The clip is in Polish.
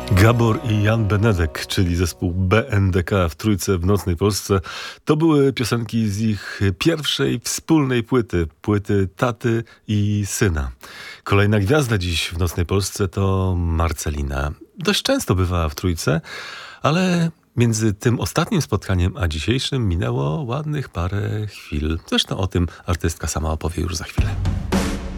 Gabor i Jan Benedek, czyli zespół BNDK w Trójce w Nocnej Polsce, to były piosenki z ich pierwszej wspólnej płyty taty i syna. Kolejna gwiazda dziś w Nocnej Polsce to Marcelina. Dość często bywała w Trójce, ale między tym ostatnim spotkaniem a dzisiejszym minęło ładnych parę chwil. Zresztą o tym artystka sama opowie już za chwilę.